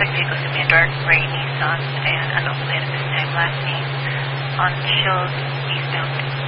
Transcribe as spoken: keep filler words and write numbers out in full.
suspect vehicle is going to be a dark gray Nissan sedan, unknown plate at this time, last name on Shields eastbound.